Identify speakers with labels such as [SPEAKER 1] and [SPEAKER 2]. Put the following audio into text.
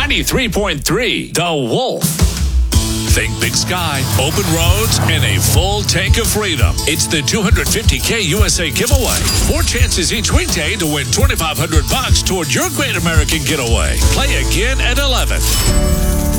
[SPEAKER 1] 93.3 The Wolf. Think big sky, open roads, and a full tank of freedom. It's the 250K USA giveaway. 4 chances each weekday to win $2,500 toward your great American getaway. Play again at 11.